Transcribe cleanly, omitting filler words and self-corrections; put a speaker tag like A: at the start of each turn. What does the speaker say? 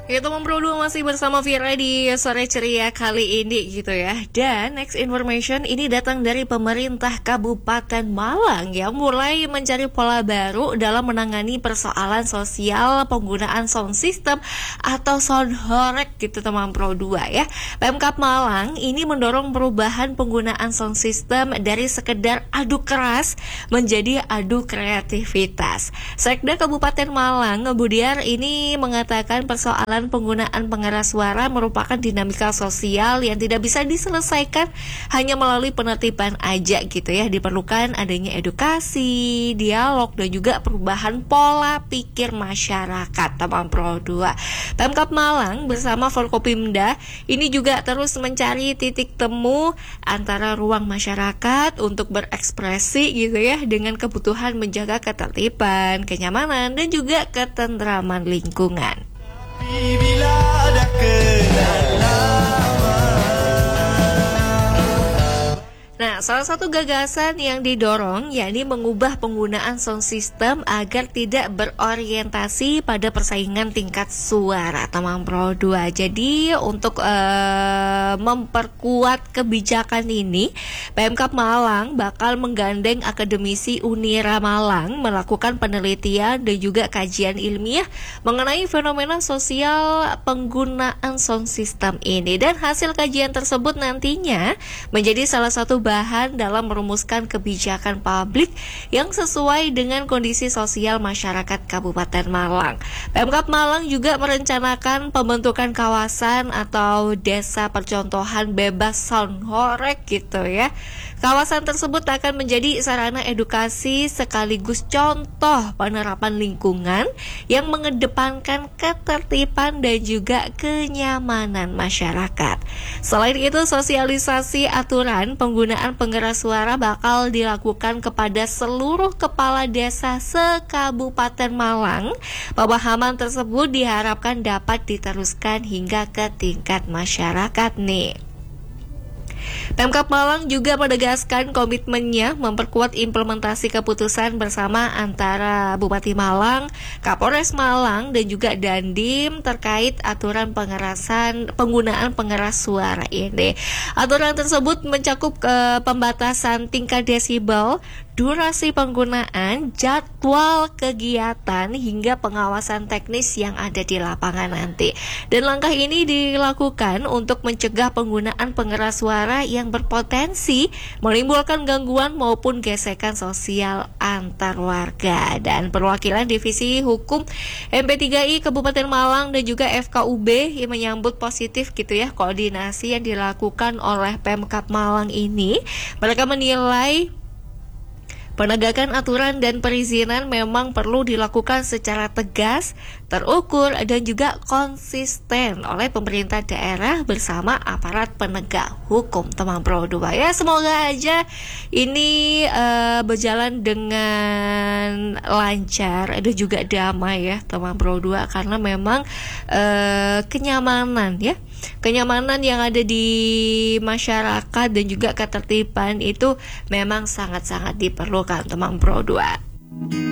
A: Ya teman Pro 2 masih bersama Vira di sore ceria kali ini gitu ya. Dan next information ini datang dari pemerintah Kabupaten Malang yang mulai mencari pola baru dalam menangani persoalan sosial penggunaan sound system atau sound horek gitu teman Pro 2 ya. Pemkab Malang ini mendorong perubahan penggunaan sound system dari sekedar adu keras menjadi adu kreativitas. Sekda Kabupaten Malang Budiar ini mengatakan persoalan penggunaan pengeras suara merupakan dinamika sosial yang tidak bisa diselesaikan hanya melalui penertiban aja gitu ya. Diperlukan adanya edukasi, dialog dan juga perubahan pola pikir masyarakat teman Pro 2. Pemkab Malang bersama Forkopimda ini juga terus mencari titik temu antara ruang masyarakat untuk berekspresi gitu ya dengan kebutuhan menjaga ketertiban, kenyamanan dan juga ketentraman lingkungan.
B: Bila ada
A: Nah, salah satu gagasan yang didorong yakni mengubah penggunaan sound system agar tidak berorientasi pada persaingan tingkat suara teman Pro 2. Jadi untuk memperkuat kebijakan ini, Pemkab Malang bakal menggandeng akademisi Unira Malang melakukan penelitian dan juga kajian ilmiah mengenai fenomena sosial penggunaan sound system ini. Dan hasil kajian tersebut nantinya menjadi salah satu bahan dalam merumuskan kebijakan publik yang sesuai dengan kondisi sosial masyarakat Kabupaten Malang. Pemkab Malang juga merencanakan pembentukan kawasan atau desa percontohan bebas sound horek gitu ya. Kawasan tersebut akan menjadi sarana edukasi sekaligus contoh penerapan lingkungan yang mengedepankan ketertiban dan juga kenyamanan masyarakat. Selain itu, sosialisasi aturan penggunaan pengeras suara bakal dilakukan kepada seluruh kepala desa se-Kabupaten Malang. Pemahaman tersebut diharapkan dapat diteruskan hingga ke tingkat masyarakat nih. Pemkab Malang juga menegaskan komitmennya memperkuat implementasi keputusan bersama antara Bupati Malang, Kapolres Malang dan juga Dandim terkait aturan penggunaan pengeras suara ini. Aturan tersebut mencakup pembatasan tingkat desibel, durasi penggunaan, jadwal kegiatan hingga pengawasan teknis yang ada di lapangan nanti. Dan langkah ini dilakukan untuk mencegah penggunaan pengeras suara yang berpotensi menimbulkan gangguan maupun gesekan sosial antar warga. Dan perwakilan Divisi Hukum MP3I Kabupaten Malang dan juga FKUB yang menyambut positif gitu ya koordinasi yang dilakukan oleh Pemkab Malang ini. Mereka menilai penegakan aturan dan perizinan memang perlu dilakukan secara tegas, terukur, dan juga konsisten oleh pemerintah daerah bersama aparat penegak hukum teman Pro 2 ya. Semoga aja ini berjalan dengan lancar dan juga damai ya teman Pro 2, karena memang kenyamanan yang ada di masyarakat dan juga ketertiban itu memang sangat-sangat diperlukan teman Pro 2.